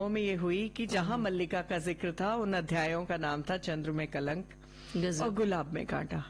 में ये हुई कि जहां मल्लिका का जिक्र था उन अध्यायों का नाम था चंद्र में कलंक और गुलाब में कांटा।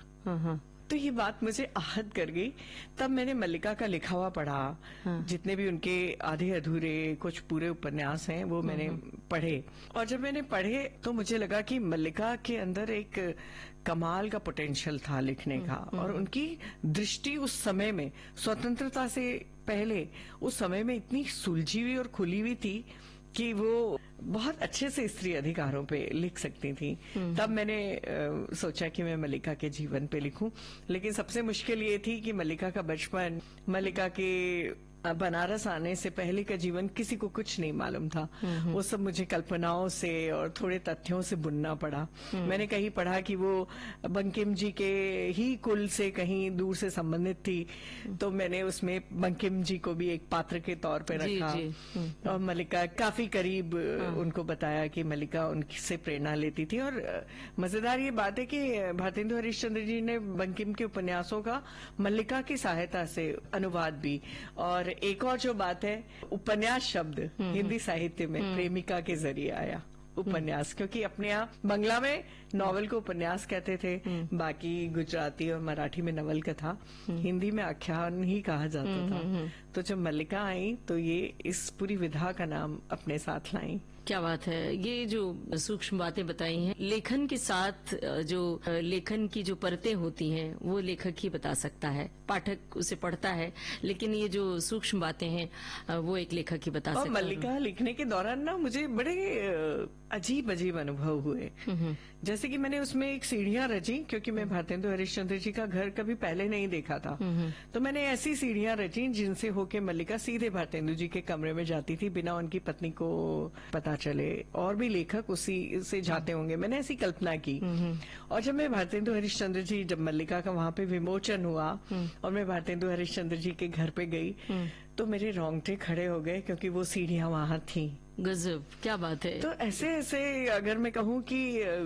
तो ये बात मुझे आहत कर गई। तब मैंने मल्लिका का लिखा हुआ पढ़ा, जितने भी उनके आधे अधूरे कुछ पूरे उपन्यास हैं वो मैंने पढ़े। और जब मैंने पढ़े तो मुझे लगा कि मल्लिका के अंदर एक कमाल का पोटेंशियल था लिखने का, और उनकी दृष्टि उस समय में स्वतंत्रता से पहले उस समय में इतनी सुलझी हुई और खुली हुई थी कि वो बहुत अच्छे से स्त्री अधिकारों पे लिख सकती थी। तब मैंने सोचा कि मैं मल्लिका के जीवन पे लिखूं, लेकिन सबसे मुश्किल ये थी कि मल्लिका का बचपन, मल्लिका के बनारस आने से पहले का जीवन किसी को कुछ नहीं मालूम था। वो सब मुझे कल्पनाओं से और थोड़े तथ्यों से बुनना पड़ा। मैंने कहीं पढ़ा कि वो बंकिम जी के ही कुल से कहीं दूर से संबंधित थी, तो मैंने उसमें बंकिम जी को भी एक पात्र के तौर पे रखा। और मल्लिका काफी करीब उनको बताया कि मल्लिका उनसे प्रेरणा लेती थी। और मजेदार ये बात है कि भारतेंदु हरिश्चंद्र जी ने बंकिम के उपन्यासों का मल्लिका की सहायता से अनुवाद भी। और एक और जो बात है, उपन्यास शब्द हिंदी साहित्य में प्रेमिका के जरिए आया। उपन्यास, क्योंकि अपने यहाँ बंगला में नॉवल को उपन्यास कहते थे, बाकी गुजराती और मराठी में नवल कथा, हिंदी में आख्यान ही कहा जाता था। तो जब मल्लिका आई तो ये इस पूरी विधा का नाम अपने साथ लाई। क्या बात है। ये जो सूक्ष्म बातें बताई हैं, लेखन के साथ जो लेखन की जो परतें होती हैं वो लेखक ही बता सकता है, पाठक उसे पढ़ता है, लेकिन ये जो सूक्ष्म बातें हैं वो एक लेखक ही बता सकता है। और मल्लिका लिखने के दौरान ना मुझे बड़े अजीब अजीब अनुभव हुए। जैसे कि मैंने उसमें एक सीढ़ियां रची, क्योंकि मैं भारतेंदु हरिश्चंद्र जी का घर कभी पहले नहीं देखा था। तो मैंने ऐसी सीढ़ियां रची जिनसे होके मल्लिका सीधे भारतेंदु जी के कमरे में जाती थी बिना उनकी पत्नी को पता चले। और भी लेखक उसी से जाते होंगे, मैंने ऐसी कल्पना की। और जब मैं भारतेंदु हरिश्चंद्र जी, जब मल्लिका का वहां पे विमोचन हुआ और मैं भारतेंदु हरिश्चंद्र जी के घर पे गई, तो मेरे रोंगटे खड़े हो गए, क्योंकि वो सीढ़ियां वहां थी। गजब, क्या बात है। तो ऐसे ऐसे अगर मैं कहूँ कि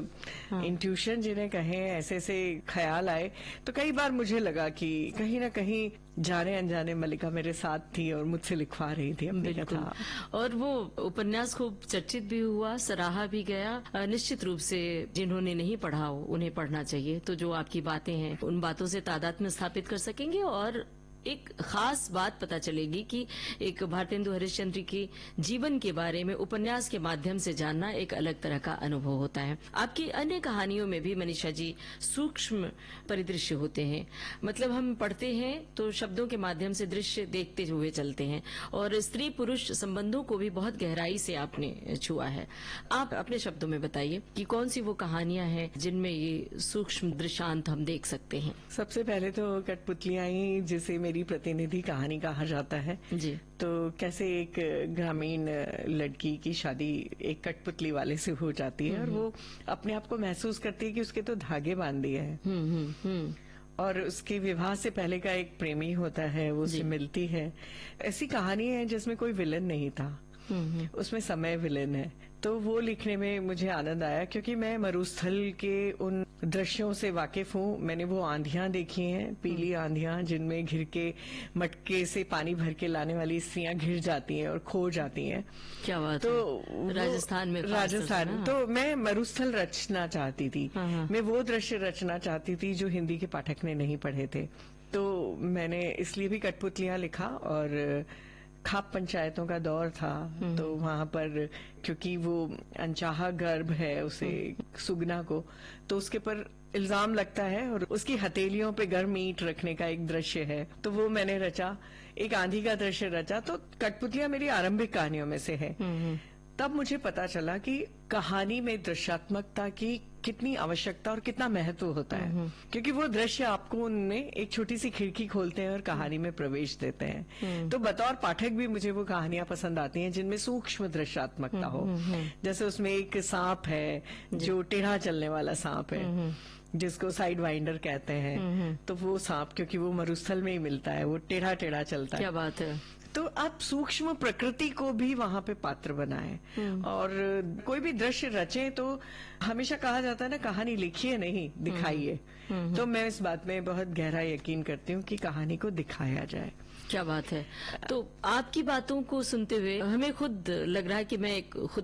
इंट्यूशन जिन्हें कहें, ऐसे ऐसे ख्याल आए, तो कई बार मुझे लगा कि कहीं ना कहीं जाने अनजाने मल्लिका मेरे साथ थी और मुझसे लिखवा रही थी अपनी कथा। और वो उपन्यास खूब चर्चित भी हुआ, सराहा भी गया। निश्चित रूप से जिन्होंने नहीं पढ़ा हो उन्हें पढ़ना चाहिए। तो जो आपकी बातें हैं उन बातों से तादात्म्य स्थापित कर सकेंगे और एक खास बात पता चलेगी कि एक भारतेंदु हरिश्चंद्र के जीवन के बारे में उपन्यास के माध्यम से जानना एक अलग तरह का अनुभव होता है। आपकी अन्य कहानियों में भी मनीषा जी सूक्ष्म परिदृश्य होते हैं। मतलब हम पढ़ते हैं तो शब्दों के माध्यम से दृश्य देखते हुए चलते हैं, और स्त्री पुरुष संबंधों को भी बहुत गहराई से आपने छुआ है। आप अपने शब्दों में बताइए कि कौन सी वो कहानियां हैं जिनमें ये सूक्ष्म दृश्यांत हम देख सकते हैं। सबसे पहले तो कठपुतलियां ही, जिसे मेरी प्रतिनिधि कहानी कहा जाता है जी। तो कैसे एक ग्रामीण लड़की की शादी एक कठपुतली वाले से हो जाती है और वो अपने आप को महसूस करती है कि उसके तो धागे बांध दिए हैं। और उसके विवाह से पहले का एक प्रेमी होता है, वो उससे मिलती है। ऐसी कहानी है जिसमें कोई विलन नहीं था, उसमें समय विलेन है। तो वो लिखने में मुझे आनंद आया, क्योंकि मैं मरुस्थल के उन दृश्यों से वाकिफ हूँ। मैंने वो आंधियां देखी हैं, पीली आंधियां, जिनमें घिर के मटके से पानी भर के लाने वाली स्त्रियां घिर जाती हैं और खो जाती हैं। क्या बात तो है। राजस्थान में, राजस्थान तो मैं मरुस्थल रचना चाहती थी। मैं वो दृश्य रचना चाहती थी जो हिंदी के पाठक ने नहीं पढ़े थे। तो मैंने इसलिए भी कठपुतलियां लिखा। और खाप पंचायतों का दौर था, तो वहां पर क्योंकि वो अनचाहा गर्भ है उसे, सुगना को, तो उसके पर इल्जाम लगता है और उसकी हथेलियों पे गर्म ईंट रखने का एक दृश्य है। तो वो मैंने रचा, एक आंधी का दृश्य रचा। तो कठपुतलियां मेरी आरंभिक कहानियों में से है। तब मुझे पता चला कि कहानी में दृश्यात्मकता की कितनी आवश्यकता और कितना महत्व होता है, क्योंकि वो दृश्य आपको उनमें एक छोटी सी खिड़की खोलते हैं और कहानी में प्रवेश देते हैं। तो बतौर पाठक भी मुझे वो कहानियां पसंद आती हैं जिनमें सूक्ष्म दृश्यात्मकता हो। जैसे उसमें एक सांप है जो टेढ़ा चलने वाला सांप है, जिसको साइड वाइंडर कहते हैं। तो वो सांप, क्योंकि वो मरुस्थल में ही मिलता है, वो टेढ़ा टेढ़ा चलता है। क्या बात है। तो आप सूक्ष्म प्रकृति को भी वहां पे पात्र बनाएं। और कोई भी दृश्य रचें तो हमेशा कहा जाता है ना, कहानी लिखिए नहीं दिखाइए। तो मैं इस बात में बहुत गहरा यकीन करती हूँ कि कहानी को दिखाया जाए। क्या बात है। तो आपकी बातों को सुनते हुए हमें खुद लग रहा है कि मैं एक खुद